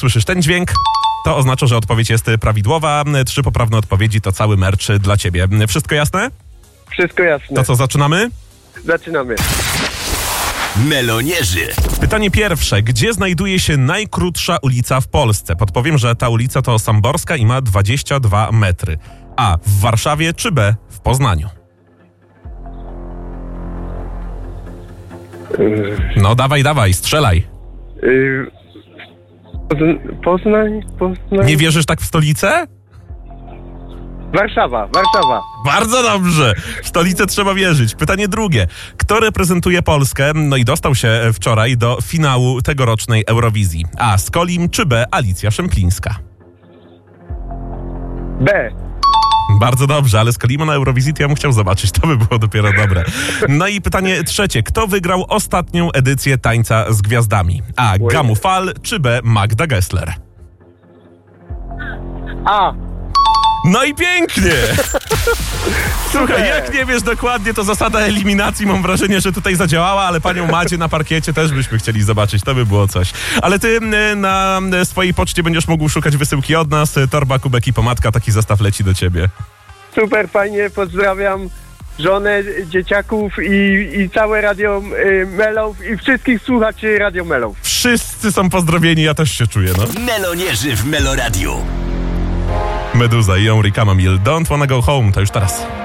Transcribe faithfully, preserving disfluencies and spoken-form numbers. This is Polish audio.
słyszysz ten dźwięk, to oznacza, że odpowiedź jest prawidłowa. Trzy poprawne odpowiedzi to cały merch dla ciebie. Wszystko jasne? Wszystko jasne. To co, zaczynamy? Zaczynamy. Melonierzy. Pytanie pierwsze. Gdzie znajduje się najkrótsza ulica w Polsce? Podpowiem, że ta ulica to Samborska i ma dwadzieścia dwa metry. A. W Warszawie czy B. W Poznaniu? No dawaj, dawaj, strzelaj. Yy, Pozn- Poznań, Poznań. Nie wierzysz tak w stolicę? Warszawa, Warszawa. Bardzo dobrze. W stolicę trzeba wierzyć. Pytanie drugie. Kto reprezentuje Polskę, no i dostał się wczoraj do finału tegorocznej Eurowizji? A. Skolim czy B. Alicja Szemplińska? B. Bardzo dobrze, ale Skolima na Eurowizji to ja bym chciał zobaczyć. To by było dopiero dobre. No i pytanie trzecie. Kto wygrał ostatnią edycję Tańca z Gwiazdami? A. Gamu Fal czy B. Magda Gessler? A. No i pięknie! Słuchaj, jak nie wiesz dokładnie, to zasada eliminacji, mam wrażenie, że tutaj zadziałała, ale panią Madzie na parkiecie też byśmy chcieli zobaczyć, to by było coś. Ale ty na swojej poczcie będziesz mógł szukać wysyłki od nas, torba, kubek i pomadka, taki zestaw leci do ciebie. Super, fajnie, pozdrawiam żonę, dzieciaków i, i całe Radio y, Melow i wszystkich słuchaczy Radio Melow. Wszyscy są pozdrowieni, ja też się czuję, no. Melonierzy w Meloradiu. Meduza i Henri Camamille, Don't Wanna Go Home, to już teraz.